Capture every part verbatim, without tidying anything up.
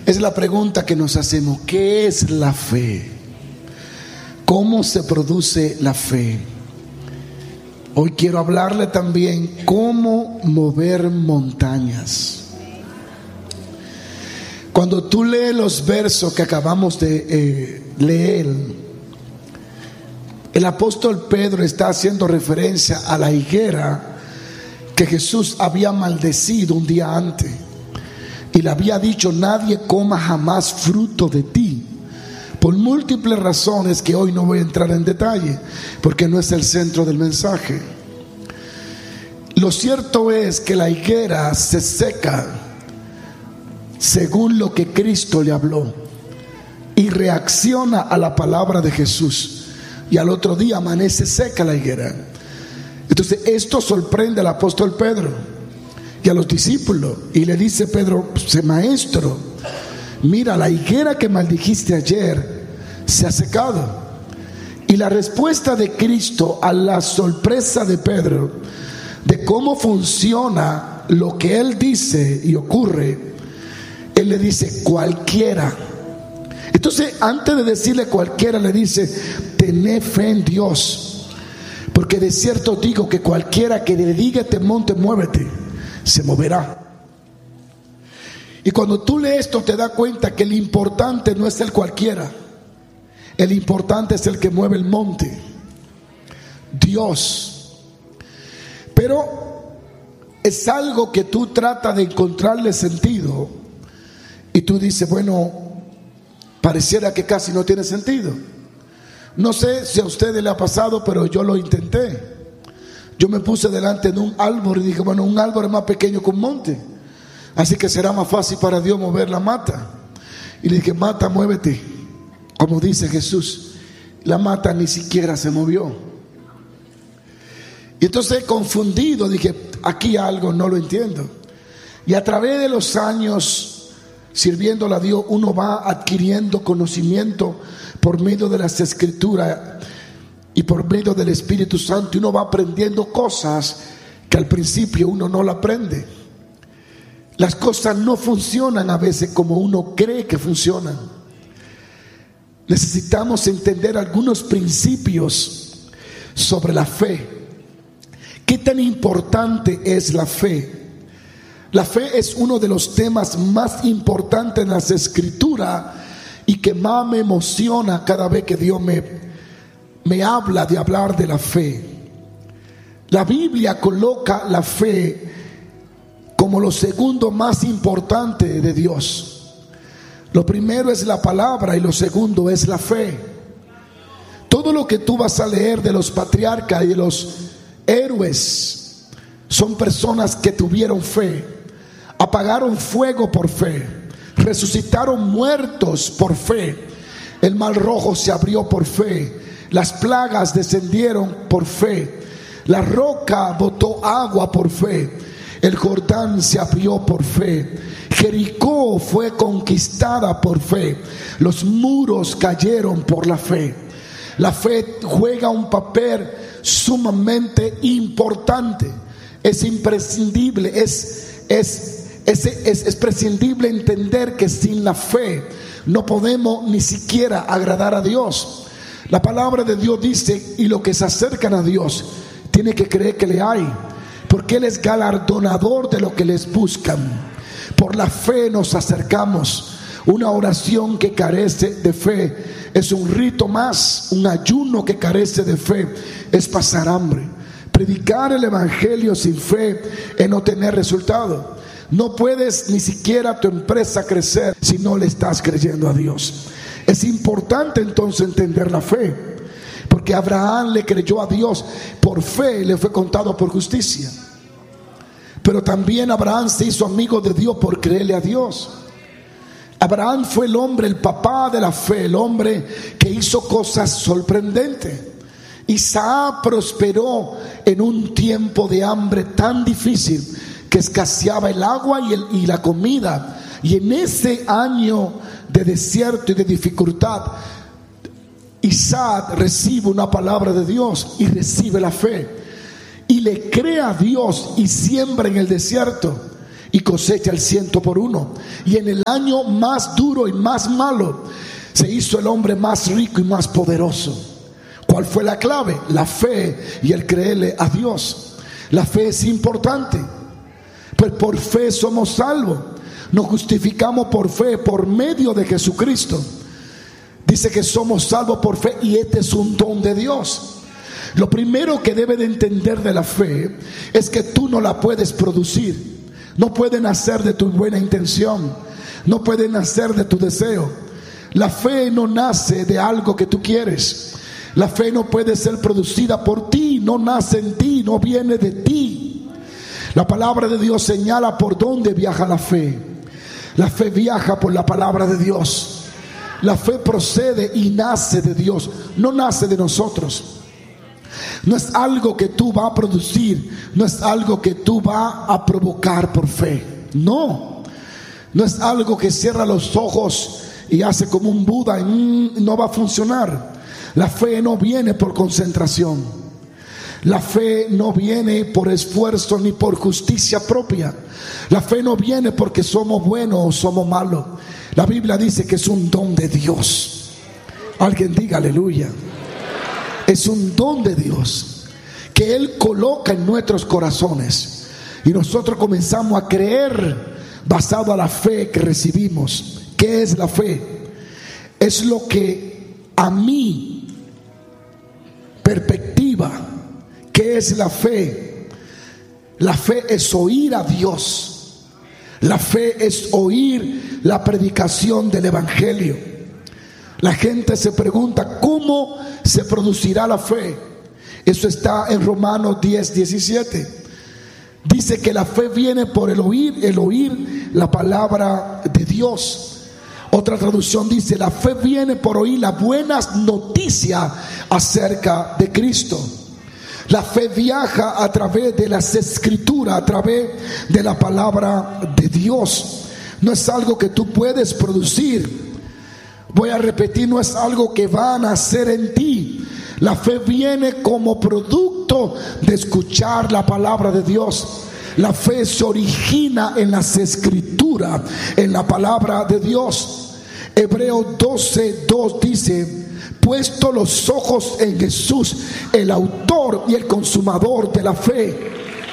Es la pregunta que nos hacemos. ¿Qué es la fe? ¿Cómo se produce la fe? Hoy quiero hablarle también cómo mover montañas. Cuando tú lees los versos que acabamos de eh, leer, el apóstol Pedro está haciendo referencia a la higuera que Jesús había maldecido un día antes y le había dicho: nadie coma jamás fruto de ti, por múltiples razones que hoy no voy a entrar en detalle porque no es el centro del mensaje. Lo cierto es que la higuera se seca según lo que Cristo le habló y reacciona a la palabra de Jesús, y al otro día amanece seca la higuera. Entonces esto sorprende al apóstol Pedro y a los discípulos, y le dice Pedro: maestro, mira, la higuera que maldijiste ayer se ha secado. Y la respuesta de Cristo a la sorpresa de Pedro de cómo funciona lo que él dice y ocurre, él le dice: cualquiera. Entonces, antes de decirle cualquiera, le dice: tened fe en Dios, porque de cierto digo que cualquiera que le diga este monte, muévete, se moverá. Y cuando tú lees esto, te das cuenta que el importante no es el cualquiera. El importante es el que mueve el monte, Dios. Pero es algo que tú tratas de encontrarle sentido y tú dices: bueno, pareciera que casi no tiene sentido. No sé si a ustedes le ha pasado, pero yo lo intenté. Yo me puse delante de un árbol y dije: bueno, un árbol es más pequeño que un monte, así que será más fácil para Dios mover la mata. Y le dije: mata, muévete, como dice Jesús. La mata ni siquiera se movió. Y entonces, confundido, dije: aquí algo no lo entiendo. Y a través de los años sirviéndole a Dios, uno va adquiriendo conocimiento por medio de las Escrituras y por medio del Espíritu Santo, y uno va aprendiendo cosas que al principio uno no la aprende. Las cosas no funcionan a veces como uno cree que funcionan. Necesitamos entender algunos principios sobre la fe. ¿Qué tan importante es la fe? La fe es uno de los temas más importantes en las Escrituras y que más me emociona cada vez que Dios me, me habla de hablar de la fe. La Biblia coloca la fe como lo segundo más importante de Dios. Lo primero es la palabra y lo segundo es la fe. Todo lo que tú vas a leer de los patriarcas y de los héroes son personas que tuvieron fe, apagaron fuego por fe, resucitaron muertos por fe, el mar rojo se abrió por fe, las plagas descendieron por fe, la roca botó agua por fe, el Jordán se abrió por fe, Jericó fue conquistada por fe, los muros cayeron por la fe. La fe juega un papel sumamente importante. Es imprescindible, es, es, es, es, es prescindible entender que sin la fe no podemos ni siquiera agradar a Dios. La palabra de Dios dice: y los que se acercan a Dios tienen que creer que le hay, porque Él es galardonador de los que les buscan. Por la fe nos acercamos. Una oración que carece de fe es un rito más. Un ayuno que carece de fe es pasar hambre. Predicar el evangelio sin fe es no tener resultado. No puedes ni siquiera tu empresa crecer si no le estás creyendo a Dios. Es importante entonces entender la fe, porque Abraham le creyó a Dios por fe y le fue contado por justicia. Pero también Abraham se hizo amigo de Dios por creerle a Dios. Abraham fue el hombre, el papá de la fe, el hombre que hizo cosas sorprendentes. Isaac prosperó en un tiempo de hambre tan difícil que escaseaba el agua y, el, y la comida. Y en ese año de desierto y de dificultad, Isaac recibe una palabra de Dios y recibe la fe. Y le cree a Dios y siembra en el desierto. y cosecha el ciento por uno. Y en el año más duro y más malo se hizo el hombre más rico y más poderoso. ¿Cuál fue la clave? La fe y el creerle a Dios. La fe es importante, pues por fe somos salvos. Nos justificamos por fe, por medio de Jesucristo. Dice que somos salvos por fe y este es un don de Dios. Lo primero que debe de entender de la fe es que tú no la puedes producir. No puede nacer de tu buena intención, no puede nacer de tu deseo. La fe no nace de algo que tú quieres. La fe no puede ser producida por ti, no nace en ti, no viene de ti. La palabra de Dios señala por dónde viaja la fe. La fe viaja por la palabra de Dios. La fe procede y nace de Dios, no nace de nosotros. No es algo que tú vas a producir, no es algo que tú vas a provocar por fe. No, no es algo que cierra los ojos y hace como un Buda y mm, no va a funcionar. La fe no viene por concentración. La fe no viene por esfuerzo ni por justicia propia. La fe no viene porque somos buenos o somos malos. La Biblia dice que es un don de Dios. Alguien diga aleluya. Es un don de Dios que Él coloca en nuestros corazones y nosotros comenzamos a creer basado a la fe que recibimos. ¿Qué es la fe? Es lo que a mi perspectiva, ¿qué es la fe? La fe es oír a Dios. La fe es oír la predicación del Evangelio. La gente se pregunta, ¿cómo se producirá la fe? Eso está en Romanos diez, diecisiete. Dice que la fe viene por el oír, el oír la palabra de Dios. Otra traducción dice, la fe viene por oír las buenas noticias acerca de Cristo. La fe viaja a través de las escrituras, a través de la palabra de Dios. No es algo que tú puedes producir. Voy a repetir, no es algo que va a nacer en ti. La fe viene como producto de escuchar la palabra de Dios. La fe se origina en las escrituras, en la palabra de Dios. Hebreos doce, dos dice, puesto los ojos en Jesús, el autor y el consumador de la fe.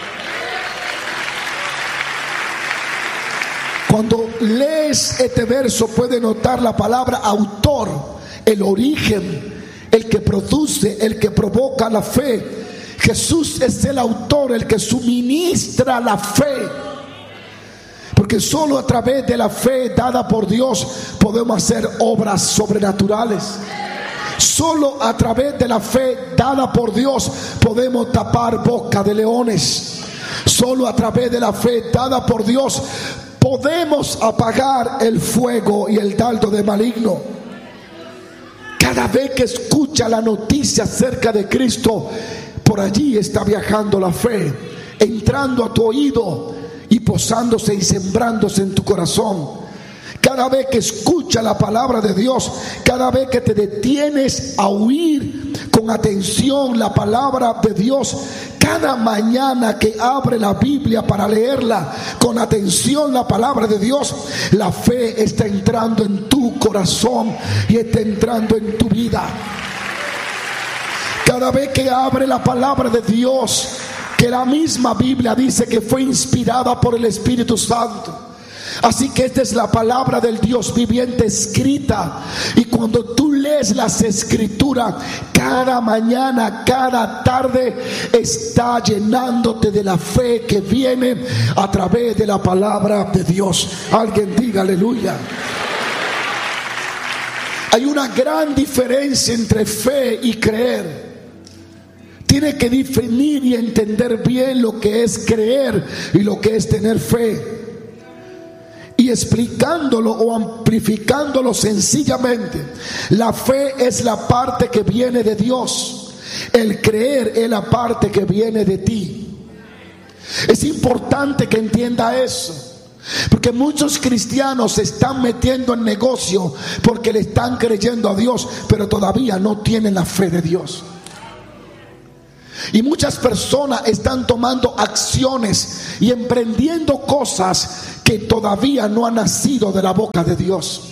Cuando lees este verso puedes notar la palabra autor, el origen, el que produce, el que provoca la fe. Jesús es el autor, el que suministra la fe. Porque solo a través de la fe dada por Dios podemos hacer obras sobrenaturales. Solo a través de la fe dada por Dios podemos tapar boca de leones. Solo a través de la fe dada por Dios podemos apagar el fuego y el dardo de maligno. Cada vez que escucha la noticia acerca de Cristo, por allí está viajando la fe, entrando a tu oído y posándose y sembrándose en tu corazón. Cada vez que escucha la palabra de Dios, cada vez que te detienes a oír con atención la palabra de Dios, cada mañana que abre la Biblia para leerla con atención la palabra de Dios, la fe está entrando en tu corazón y está entrando en tu vida. Cada vez que abre la palabra de Dios, que la misma Biblia dice que fue inspirada por el Espíritu Santo. Así que esta es la palabra del Dios viviente escrita. Y cuando tú lees las escrituras, cada mañana, cada tarde, está llenándote de la fe que viene a través de la palabra de Dios. Alguien diga aleluya. Hay una gran diferencia entre fe y creer. Tiene que definir y entender bien lo que es creer y lo que es tener fe. Y explicándolo o amplificándolo sencillamente, la fe es la parte que viene de Dios. El creer es la parte que viene de ti. Es importante que entienda eso, porque muchos cristianos se están metiendo en negocio porque le están creyendo a Dios, pero todavía no tienen la fe de Dios. Y muchas personas están tomando acciones y emprendiendo cosas que todavía no han nacido de la boca de Dios.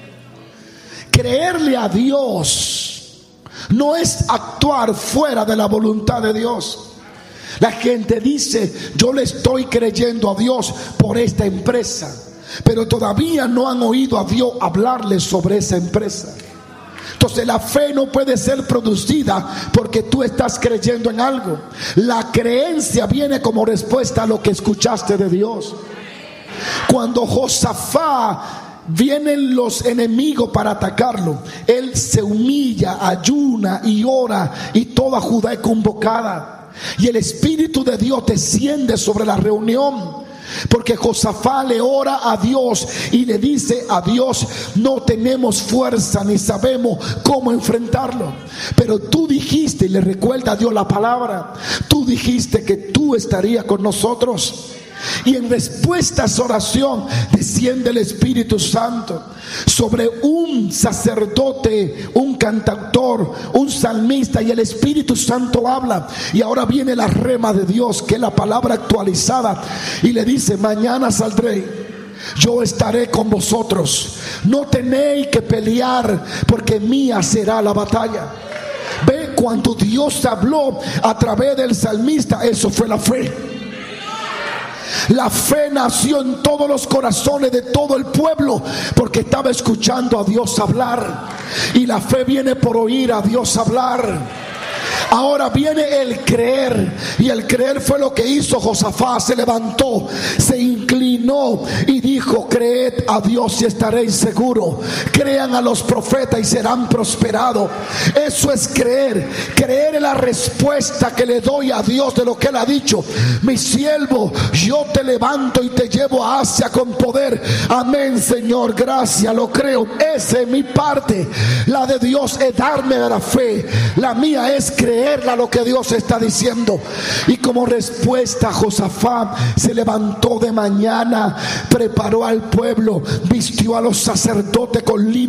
Creerle a Dios no es actuar fuera de la voluntad de Dios. La gente dice: yo le estoy creyendo a Dios por esta empresa, pero todavía no han oído a Dios hablarles sobre esa empresa. Entonces la fe no puede ser producida porque tú estás creyendo en algo. La creencia viene como respuesta a lo que escuchaste de Dios. Cuando Josafat vienen los enemigos para atacarlo, él se humilla, ayuna y ora, y toda Judá es convocada, y el Espíritu de Dios desciende sobre la reunión. Porque Josafat le ora a Dios y le dice a Dios: no tenemos fuerza ni sabemos cómo enfrentarlo, pero tú dijiste, y le recuerda a Dios la palabra, tú dijiste que tú estarías con nosotros. Y en respuesta a esa oración desciende el Espíritu Santo sobre un sacerdote, un cantautor, un salmista, y el Espíritu Santo habla. Y ahora viene la rema de Dios, que es la palabra actualizada, y le dice: mañana saldré, yo estaré con vosotros, no tenéis que pelear, porque mía será la batalla. Ve, cuando Dios habló a través del salmista, eso fue la fe. La fe nació en todos los corazones de todo el pueblo, porque estaba escuchando a Dios hablar. Y la fe viene por oír a Dios hablar. Ahora viene el creer, y el creer fue lo que hizo Josafat. Se levantó, se inclinó y dijo: creed a Dios y estaréis seguros, crean a los profetas y serán prosperados. Eso es creer. Creer es la respuesta que le doy a Dios de lo que Él ha dicho: mi siervo, yo te levanto y te llevo a Asia con poder. Amén, Señor, gracias, lo creo. Esa es mi parte. La de Dios es darme la fe, la mía es creerla lo que Dios está diciendo. Y como respuesta, Josafat se levantó de mañana, preparó al pueblo, vistió a los sacerdotes con lino